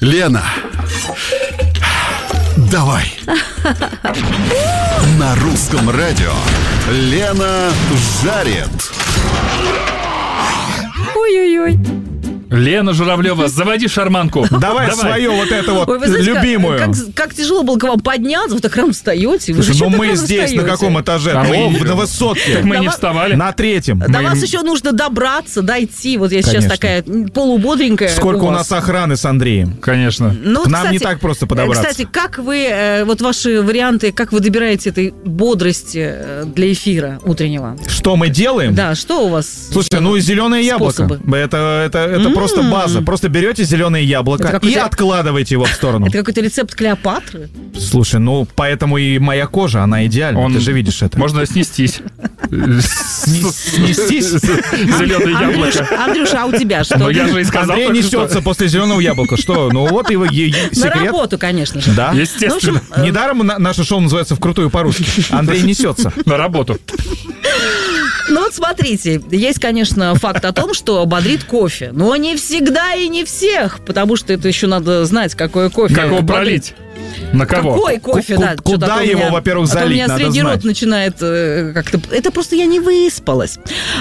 Лена, давай. На русском радио Лена жарит. Ой-ой-ой. Лена Журавлева, заводи шарманку. Давай свою вот эту вот. Ой, вы знаете, любимую. Как тяжело было к вам подняться, вы так рано встаете. Вы Слушай, зачем так мы рано здесь встаете? на каком этаже? А мы- На высотке. Так мы не Давай- вставали. На 3-м. До вас еще нужно добраться, дойти. Вот я сейчас Конечно. такая полубодренькая. Сколько у вас. нас охраны с Андреем? Конечно. Ну, К нам не так просто подобраться. Кстати, как вы, вот ваши варианты, как вы добираете этой бодрости для эфира утреннего? Что мы делаем? Да, что у вас? Слушайте, ну зеленое яблоко. Способы. Это просто база. Просто берете зеленое яблоко Это и какой-то- откладываете его в сторону. Это какой-то рецепт Клеопатры? Слушай, ну поэтому и моя кожа, она идеальна. Ты же видишь это. Можно снестись. Снестись? Зеленое яблоко. Андрюша, а у тебя что? Но я же и сказал, Андрей только что. несется после зеленого яблока. Что? Ну вот его На секрет. работу, конечно же. Да. Естественно. Недаром наше шоу называется «Вкрутую по-русски». Андрей несется. На работу. Ну вот смотрите, есть, конечно, факт о том, что бодрит кофе. Но не всегда и не всех, потому что это еще надо знать, какое кофе. Как его бодрит. пролить? На кого? Какой кофе, да. Куда Что-то у его, меня- во-первых, а то у залить, меня надо средний знать. рот начинает как-то... Это просто я не выспалась.